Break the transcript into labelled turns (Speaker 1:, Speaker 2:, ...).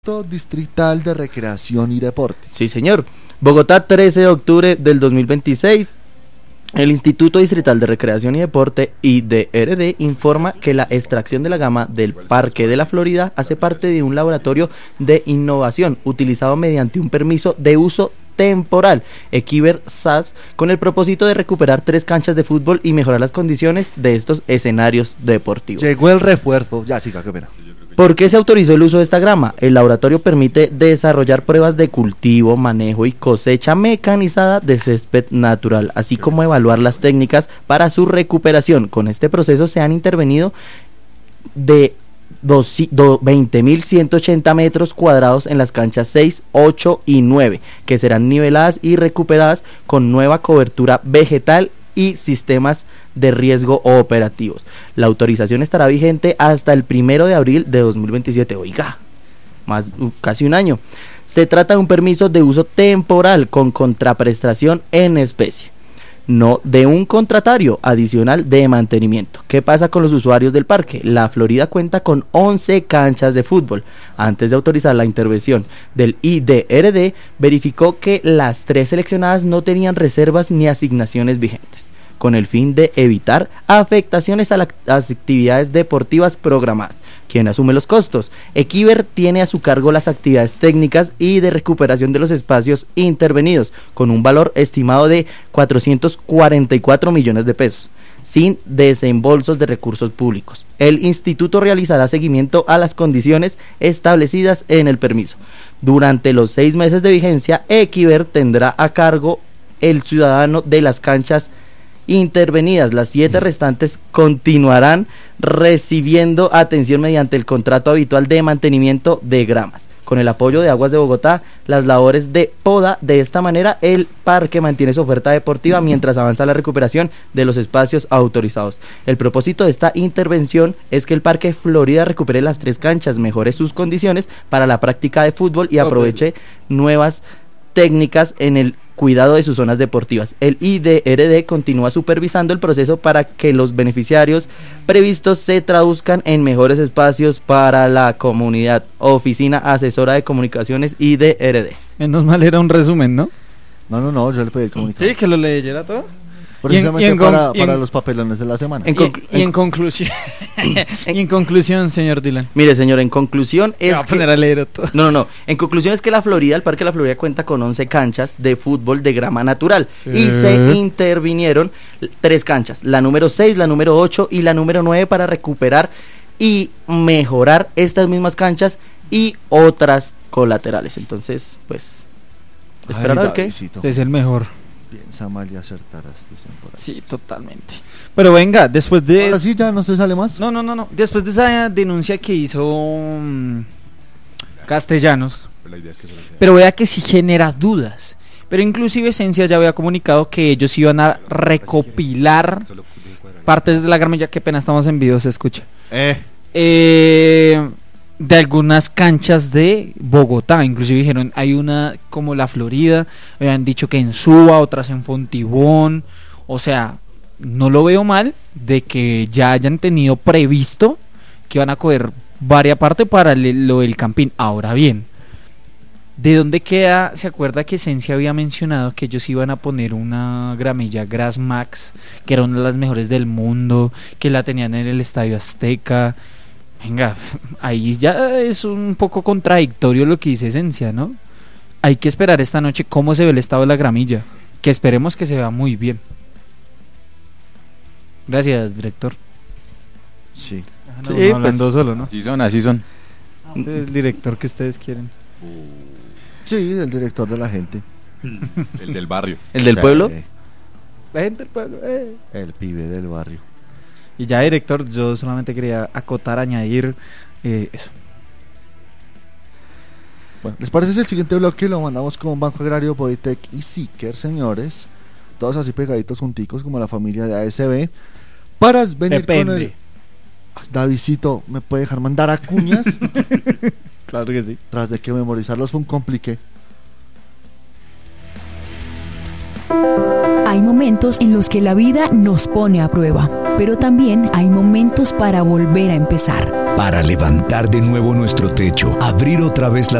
Speaker 1: Distrital de Recreación y Deporte.
Speaker 2: Sí, señor. Bogotá, 13 de octubre del 2026. El Instituto Distrital de Recreación y Deporte, IDRD, informa que la extracción de la gama del Parque de la Florida hace parte de un laboratorio de innovación utilizado mediante un permiso de uso temporal, Equiver SAS, con el propósito de recuperar 3 canchas de fútbol y mejorar las condiciones de estos escenarios deportivos.
Speaker 1: Llegó el refuerzo. Ya, chica, qué pena.
Speaker 2: ¿Por qué se autorizó el uso de esta grama? El laboratorio permite desarrollar pruebas de cultivo, manejo y cosecha mecanizada de césped natural, así como evaluar las técnicas para su recuperación. Con este proceso se han intervenido de 20.180 metros cuadrados en las canchas 6, 8 y 9, que serán niveladas y recuperadas con nueva cobertura vegetal y sistemas de riesgo operativos. La autorización estará vigente hasta el 1 de abril de 2027. Oiga, casi un año. Se trata de un permiso de uso temporal con contraprestación en especie, no de un contratario adicional de mantenimiento. ¿Qué pasa con los usuarios del parque? La Florida cuenta con 11 canchas de fútbol. Antes de autorizar la intervención del IDRD, verificó que las 3 seleccionadas no tenían reservas ni asignaciones vigentes, con el fin de evitar afectaciones a las actividades deportivas programadas. ¿Quién asume los costos? Equiver tiene a su cargo las actividades técnicas y de recuperación de los espacios intervenidos, con un valor estimado de 444 millones de pesos, sin desembolsos de recursos públicos. El instituto realizará seguimiento a las condiciones establecidas en el permiso. Durante los 6 meses de vigencia, Equiver tendrá a cargo el ciudadano de las canchas intervenidas. Las 7 restantes continuarán recibiendo atención mediante el contrato habitual de mantenimiento de gramas. Con el apoyo de Aguas de Bogotá, las labores de poda. De esta manera, el parque mantiene su oferta deportiva mientras avanza la recuperación de los espacios autorizados. El propósito de esta intervención es que el Parque Florida recupere las 3 canchas, mejore sus condiciones para la práctica de fútbol y aproveche nuevas técnicas en el cuidado de sus zonas deportivas. El IDRD continúa supervisando el proceso para que los beneficiarios previstos se traduzcan en mejores espacios para la comunidad. Oficina Asesora de Comunicaciones, IDRD.
Speaker 3: Menos mal era un resumen, ¿no?
Speaker 1: No, yo le pedí el comunicado.
Speaker 3: Sí, que lo leyera todo.
Speaker 1: Precisamente para los papelones de la semana.
Speaker 3: En conclusión, señor Dylan.
Speaker 2: Mire, señor, en conclusión es
Speaker 3: a poner a leer todo.
Speaker 2: No. En conclusión es que el Parque de la Florida cuenta con 11 canchas de fútbol de grama natural y se intervinieron 3 canchas, la número 6, la número 8 y la número 9, para recuperar y mejorar estas mismas canchas y otras colaterales. Entonces, pues, esperar a ver qué.
Speaker 3: Es el mejor.
Speaker 1: Piensa mal y acertarás, dicen por ahí.
Speaker 3: Sí, totalmente. Pero venga, después de...
Speaker 1: Ahora sí, ya no se sale más.
Speaker 3: No. Después de esa denuncia que hizo Castellanos, pero vea que sí genera dudas. Pero inclusive Esencia ya había comunicado que ellos iban a recopilar partes de la gramilla. Qué pena, estamos en video, se escucha. De algunas canchas de Bogotá. Inclusive dijeron, hay una como la Florida, habían dicho que en Suba, otras en Fontibón. O sea, no lo veo mal de que ya hayan tenido previsto que van a coger varias partes para lo del campín. Ahora bien, ¿de dónde queda? ¿Se acuerda que Esencia había mencionado que ellos iban a poner una gramilla Grass Max, que era una de las mejores del mundo, que la tenían en el Estadio Azteca? Venga, ahí ya es un poco contradictorio lo que dice Esencia, ¿no? Hay que esperar esta noche cómo se ve el estado de la gramilla, que esperemos que se vea muy bien. Gracias, director.
Speaker 1: Sí.
Speaker 3: Hablando pues, solo, ¿no?
Speaker 4: Así son.
Speaker 3: El director que ustedes quieren.
Speaker 1: Sí, el director de la gente.
Speaker 4: El del barrio.
Speaker 2: ¿El del pueblo?
Speaker 3: La gente del pueblo.
Speaker 1: El pibe del barrio.
Speaker 3: Y ya, director, yo solamente quería acotar, añadir eso.
Speaker 1: Bueno, ¿les parece el siguiente bloque? Lo mandamos con Banco Agrario, Bodytech y Seeker, señores. Todos así pegaditos junticos como la familia de ASB. Para venir con el... Davidcito, ¿me puede dejar mandar a cuñas?
Speaker 3: Claro que sí.
Speaker 1: Tras de que memorizarlos fue un complique.
Speaker 5: Hay momentos en los que la vida nos pone a prueba, pero también hay momentos para volver a empezar. para levantar de nuevo nuestro techo, abrir otra vez la